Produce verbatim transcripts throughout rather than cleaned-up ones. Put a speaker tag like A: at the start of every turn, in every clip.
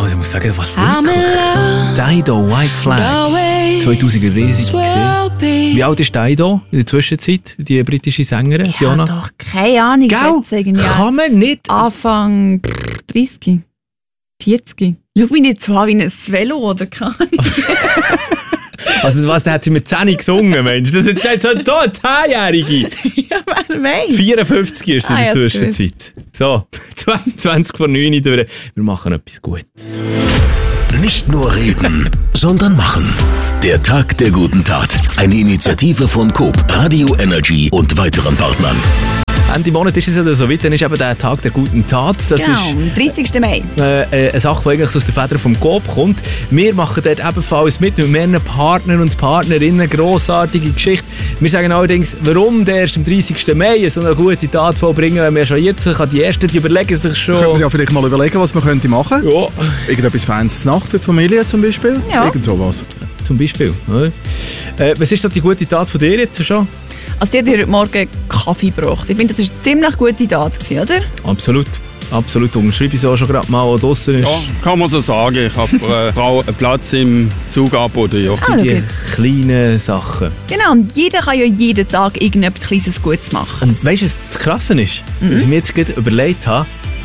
A: ich muss sagen, was wirklich. Dido, White Flag. zweitausender riesig gesehen. Wie alt ist Dido in der Zwischenzeit, die britische Sängerin, Fiona?
B: Ja, doch, keine Ahnung.
A: Gell? Kann man nicht.
B: Anfang dreißig, vierzig. Schau mich nicht so an wie ein Velo oder keine Ahnung.
A: Also was, da hat sie mit zehn gesungen, Mensch. Das ist jetzt ein zehnjährige.
B: Ja, wer weiß.
A: vierundfünfzig ist sie
B: ah,
A: in der
B: ja,
A: Zwischenzeit. So, zwanzig vor neun durch. Wir machen etwas Gutes.
C: Nicht nur reden, sondern machen. Der Tag der guten Tat. Eine Initiative von Coop, Radio Energy und weiteren Partnern.
A: Ende Monat ist es ja so weit, dann ist eben der Tag der guten Tat. Das
B: genau,
A: ist
B: am dreißigsten Mai.
A: Äh, eine Sache, die eigentlich aus der Feder vom Coop kommt. Wir machen dort ebenfalls mit, mit mehreren Partnern und Partnerinnen. Grossartige Geschichte. Wir sagen allerdings, warum der erst am dreißigsten Mai so eine gute Tat vollbringen, wenn wir schon jetzt kann. Die Ersten, die überlegen sich schon.
D: Können wir ja vielleicht mal überlegen, was man könnte machen.
A: Ja.
D: Irgendetwas Feines zur Nacht für die Familie zum Beispiel.
B: Ja.
D: Irgend sowas.
A: Zum Beispiel. Äh, was ist da die gute Tat von dir jetzt schon?
B: Also die hat dir heute Morgen Kaffee gebracht. Ich finde, das war eine ziemlich gute Tat, oder?
A: Absolut. Absolut. Unterschreibe ich so schon gerade mal, was draussen ist.
E: Ja, kann man so sagen. Ich habe einer Frau einen Platz im Zug angeboten. Ja.
B: Ah,
A: die kleinen Sachen.
B: Genau, und jeder kann ja jeden Tag irgendetwas Kleines Gutes machen.
A: Und weißt du, was das Krasse ist?
B: Mhm.
A: Was ich mir jetzt gerade überlegt habe,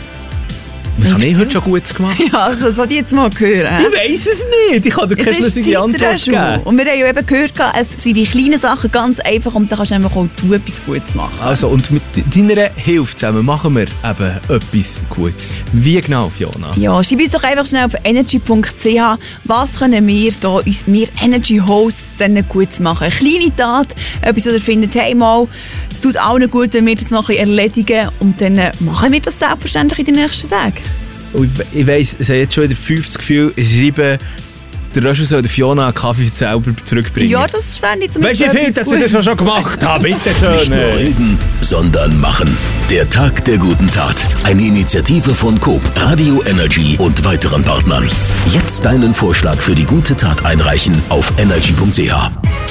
A: was habe ich heute schon Gutes gemacht?
B: Ja, also das wollte ich jetzt mal hören.
A: Ich weiss es nicht. Ich kann dir keine schlüssige Antwort geben.
B: Und wir haben ja eben gehört, es sind die kleinen Sachen ganz einfach und dann kannst du einfach auch du etwas Gutes machen.
A: Also, und mit deiner Hilfe zusammen machen wir eben etwas Gutes. Wie genau, Fiona?
B: Ja, schreib uns doch einfach schnell auf energy punkt c h, was können wir da, uns, wir Energy Hosts, denn Gutes machen. Eine kleine Tat, etwas, was ihr findet, hey mal, es tut allen gut, wenn wir das mal erledigen und dann machen wir das selbstverständlich in den nächsten Tagen.
A: Und ich weiss, es haben jetzt schon wieder fünfzig Gefühle, schreiben, der Röschel soll der Fiona einen Kaffee selber zurückbringen.
B: Ja, das fände ich zum Beispiel.
A: Weißt du, wie viel dass sie das schon gemacht haben? Bitte schön.
C: Nicht nur reden, sondern machen. Der Tag der guten Tat. Eine Initiative von Coop, Radio Energy und weiteren Partnern. Jetzt deinen Vorschlag für die gute Tat einreichen auf energy punkt c h.